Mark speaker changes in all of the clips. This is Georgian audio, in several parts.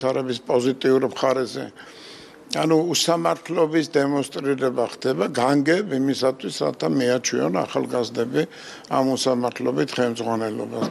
Speaker 1: თარების პოზიტიურ მხარეზე. ანუ უსამართლობის დემონსტრირება ხდება განგებ იმისათვის, რათა მეაჩვიონ ახალგაზრდები ამ უსამართლობით ხელმძღვანელობას.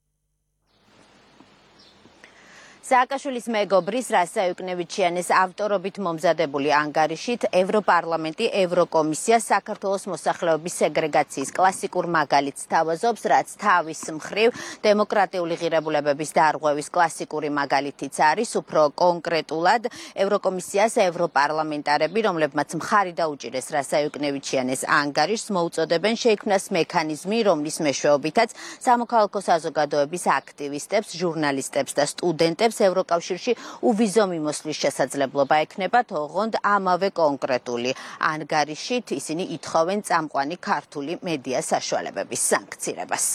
Speaker 2: სააკაშვილის მეგობრის რასა იუკნევიჩიანის ავტორობით მომზადებული ანგარიშით ევროპარლამენტი ევროკომისია საქართველოს მოსახლეობის სეგრეგაციის კლასიკურ მაგალითს თავაზობს, რაც თავის მხრივ დემოკრატიული ღირებულებების დარღვევის კლასიკური მაგალითიც არის, უფრო კონკრეტულად ევროკომისიას ევროპარლამენტარები, რომლებმაც მხარი დაუჭირეს რასა იუკნევიჩიანის ანგარიშს, მოუწოდებენ შეიქმნას მექანიზმი, რომლის მეშვეობითაც სამოქალაქო საზოგადოების აქტივისტებს, ჟურნალისტებს და სტუდენტებს ევროკავშირში უვიზო მიმოსვლის შესაძლებლობა ექნებათ, ოღონდ ამავე კონკრეტული ანგარიშით ისინი ითხოვენ წამყვანი ქართული მედია საშუალებების სანქცირებას.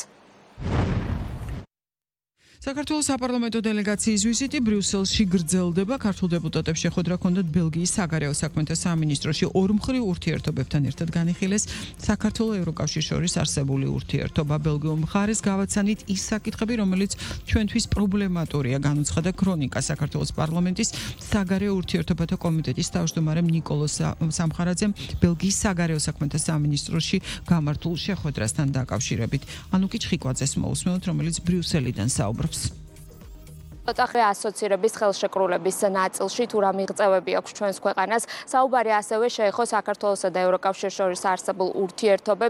Speaker 3: საქართველოს საპარლამენტო დელეგაციის ვიზიტი ბრიუსელში გრძელდება. ქართულ დეპუტატებს შეხვედრა ჰქონდათ ბელგიის საგარეო საქმეთა სამინისტროში. ორმხრივ ურთიერთობებთან ერთად განიხილეს საქართველოს ევროკავშირის შორის არსებული ურთიერთობა. ბელგიურ მხარეს გავაცანით ის საკითხები, რომელიც ჩვენთვის პრობლემატურია, განუცხადა ქრონიკა. საქართველოს პარლამენტის საგარეო ურთიერთობათა კომიტეტის თავმჯდომარემ ნიკოლოზ სამხარაძემ ბელგიის საგარეო საქმეთა სამინისტროში გამართულ შეხვედრასთან დაკავშირებით. ანუკი ჩხიკვაძეს მოусმენთ, რომელიც ბრიუსელიდან საუბრობს.
Speaker 4: ოთახე ასოცირების ხელშეკრულების ნაწილში თუ რა მიღწევები აქვს ჩვენს ქვეყანას. საუბარი ასევე შეეხო საქართველოსა და ევროკავშირის შორის არსებულ ურთიერთობებს.